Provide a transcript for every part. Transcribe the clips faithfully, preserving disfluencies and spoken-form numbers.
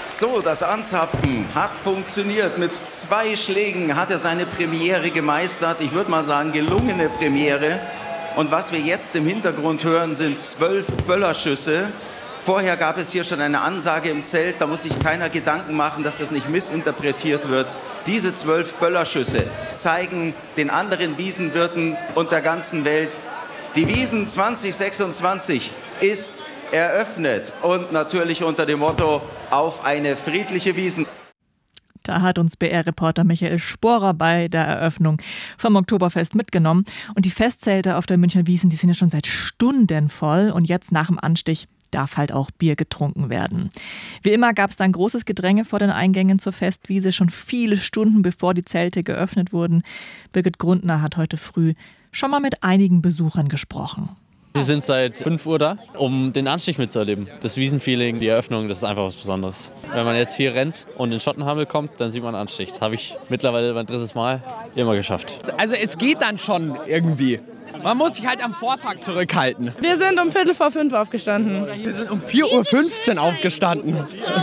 So, das Anzapfen hat funktioniert. Mit zwei Schlägen hat er seine Premiere gemeistert. Ich würde mal sagen, gelungene Premiere. Und was wir jetzt im Hintergrund hören, sind zwölf Böllerschüsse. Vorher gab es hier schon eine Ansage im Zelt. Da muss sich keiner Gedanken machen, dass das nicht missinterpretiert wird. Diese zwölf Böllerschüsse zeigen den anderen Wiesenwirten und der ganzen Welt, die Wiesn zwanzig sechsundzwanzig ist eröffnet. Und natürlich unter dem Motto: auf eine friedliche Wiesn. Da hat uns B R-Reporter Michael Sporer bei der Eröffnung vom Oktoberfest mitgenommen. Und die Festzelte auf der Münchner Wiesn, die sind ja schon seit Stunden voll. Und jetzt nach dem Anstich darf halt auch Bier getrunken werden. Wie immer gab es dann großes Gedränge vor den Eingängen zur Festwiese, schon viele Stunden bevor die Zelte geöffnet wurden. Birgit Grundner hat heute früh schon mal mit einigen Besuchern gesprochen. Wir sind seit fünf Uhr da, um den Anstich mitzuerleben. Das Wiesenfeeling, die Eröffnung, das ist einfach was Besonderes. Wenn man jetzt hier rennt und in Schottenhammel kommt, dann sieht man Anstich. Habe ich mittlerweile mein drittes Mal immer geschafft. Also es geht dann schon irgendwie. Man muss sich halt am Vortag zurückhalten. Wir sind um Viertel vor fünf aufgestanden. Wir sind um vier Uhr fünfzehn aufgestanden.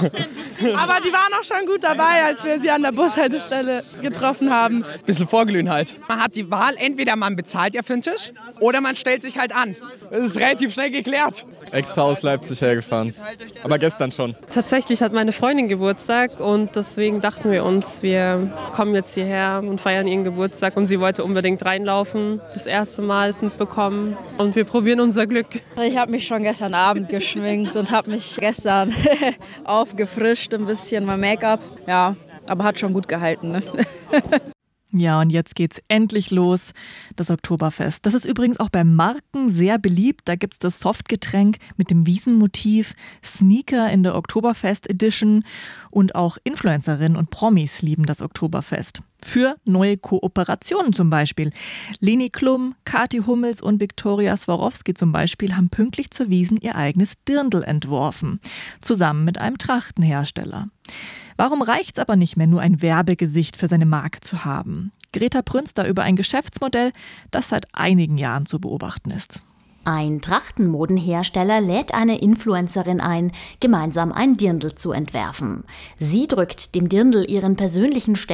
Aber die waren auch schon gut dabei, als wir sie an der Bushaltestelle getroffen haben. Bisschen vorglühen halt. Man hat die Wahl, entweder man bezahlt ja für den Tisch oder man stellt sich halt an. Das ist relativ schnell geklärt. Extra aus Leipzig hergefahren, aber gestern schon. Tatsächlich hat meine Freundin Geburtstag und deswegen dachten wir uns, wir kommen jetzt hierher und feiern ihren Geburtstag und sie wollte unbedingt reinlaufen. Das erste Mal ist mitbekommen und wir probieren unser Glück. Ich habe mich schon gestern Abend geschminkt und habe mich gestern aufgefrischt, ein bisschen mein Make-up. Ja, aber hat schon gut gehalten, ne? Ja, und jetzt geht's endlich los, das Oktoberfest. Das ist übrigens auch bei Marken sehr beliebt. Da gibt's das Softgetränk mit dem Wiesenmotiv, Sneaker in der Oktoberfest Edition und auch Influencerinnen und Promis lieben das Oktoberfest. Für neue Kooperationen zum Beispiel. Leni Klum, Kathi Hummels und Viktoria Swarovski zum Beispiel haben pünktlich zur Wiesn ihr eigenes Dirndl entworfen. Zusammen mit einem Trachtenhersteller. Warum reicht's aber nicht mehr, nur ein Werbegesicht für seine Marke zu haben? Greta Prünster über ein Geschäftsmodell, das seit einigen Jahren zu beobachten ist. Ein Trachtenmodenhersteller lädt eine Influencerin ein, gemeinsam ein Dirndl zu entwerfen. Sie drückt dem Dirndl ihren persönlichen Stempel